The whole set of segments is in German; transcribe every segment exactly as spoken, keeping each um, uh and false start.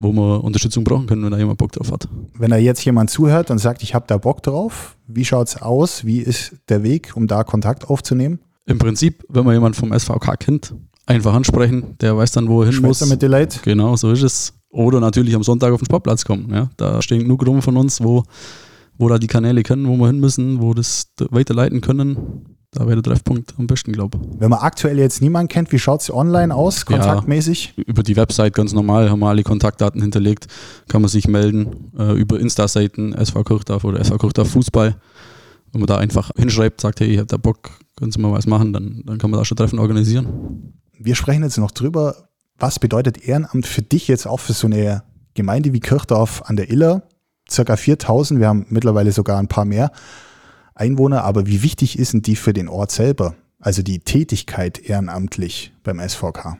wo wir Unterstützung brauchen können, wenn da jemand Bock drauf hat. Wenn da jetzt jemand zuhört und sagt, ich habe da Bock drauf, wie schaut's aus? Wie ist der Weg, um da Kontakt aufzunehmen? Im Prinzip, wenn man jemanden vom S V K kennt, einfach ansprechen, der weiß dann, wo er hin Schwätzer muss. mit den Leuten. Genau, so ist es. Oder natürlich am Sonntag auf den Sportplatz kommen. Ja. Da stehen genug rum von uns, wo, wo da die Kanäle kennen, wo wir hin müssen, wo das weiterleiten können. Da wäre der Treffpunkt am besten, glaube ich. Wenn man aktuell jetzt niemanden kennt, wie schaut es online aus, kontaktmäßig? Ja, über die Website ganz normal, haben wir alle Kontaktdaten hinterlegt, kann man sich melden, äh, über Insta-Seiten S V Kirchdorf oder S V Kirchdorf Fußball. Wenn man da einfach hinschreibt, sagt, hey, ich hab da Bock, können Sie mal was machen, dann, dann kann man da schon Treffen organisieren. Wir sprechen jetzt noch drüber, was bedeutet Ehrenamt für dich jetzt auch für so eine Gemeinde wie Kirchdorf an der Iller? Circa viertausend, wir haben mittlerweile sogar ein paar mehr Einwohner, aber wie wichtig ist denn die für den Ort selber? Also die Tätigkeit ehrenamtlich beim S V K?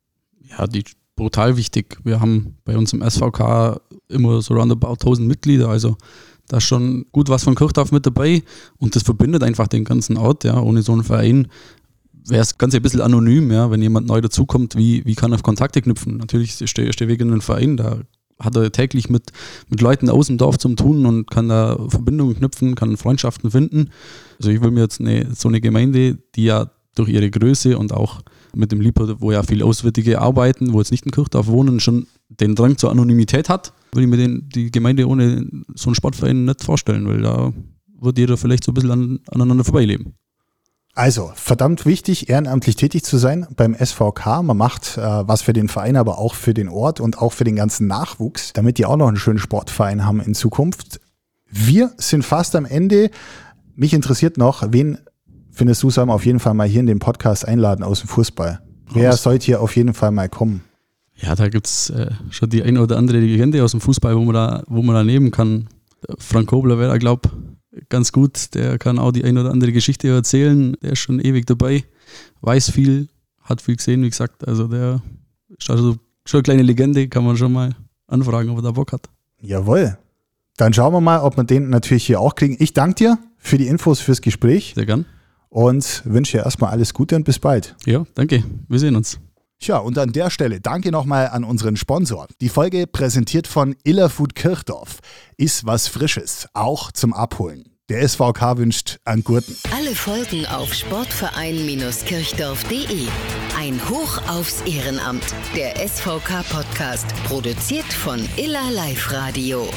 Ja, die ist brutal wichtig. Wir haben bei uns im S V K immer so roundabout tausend Mitglieder, also da ist schon gut was von Kirchdorf mit dabei und das verbindet einfach den ganzen Ort. Ja. Ohne so einen Verein wäre es ganz ein bisschen anonym, ja. Wenn jemand neu dazukommt, wie, wie kann er Kontakte knüpfen? Natürlich stehe ich wegen einem Verein, da hat er täglich mit, mit Leuten aus dem Dorf zum Tun und kann da Verbindungen knüpfen, kann Freundschaften finden. Also ich will mir jetzt eine, so eine Gemeinde, die ja durch ihre Größe und auch mit dem Liebhaber, wo ja viele Auswärtige arbeiten, wo jetzt nicht in Kirchdorf wohnen, schon den Drang zur Anonymität hat, würde ich mir den, die Gemeinde ohne so einen Sportverein nicht vorstellen, weil da wird jeder vielleicht so ein bisschen an, aneinander vorbeileben. Also, verdammt wichtig, ehrenamtlich tätig zu sein beim S V K. Man macht äh, was für den Verein, aber auch für den Ort und auch für den ganzen Nachwuchs, damit die auch noch einen schönen Sportverein haben in Zukunft. Wir sind fast am Ende. Mich interessiert noch, wen findest du, sollen wir auf jeden Fall mal hier in den Podcast einladen aus dem Fußball? Wer Aus- sollte hier auf jeden Fall mal kommen? Ja, da gibt es äh, schon die eine oder andere Legende aus dem Fußball, wo man da, wo man da nehmen kann. Frank Kobler wäre da, glaube ich, ganz gut. Der kann auch die eine oder andere Geschichte erzählen. Der ist schon ewig dabei, weiß viel, hat viel gesehen, wie gesagt. Also der ist also schon eine kleine Legende, kann man schon mal anfragen, ob er da Bock hat. Jawohl. Dann schauen wir mal, ob wir den natürlich hier auch kriegen. Ich danke dir für die Infos, fürs Gespräch Sehr gern. und wünsche dir erstmal alles Gute und bis bald. Ja, danke. Wir sehen uns. Tja, und an der Stelle danke nochmal an unseren Sponsor. Die Folge präsentiert von Iller Food Kirchdorf. Ist was Frisches, auch zum Abholen. Der S V K wünscht an Gurten. Alle Folgen auf sportverein kirchdorf punkt de. Ein Hoch aufs Ehrenamt. Der S V K-Podcast, produziert von Iller Live Radio.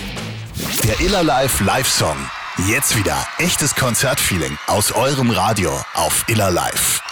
Der Iller Live Live-Song. Jetzt wieder echtes Konzertfeeling aus eurem Radio auf Iller Live.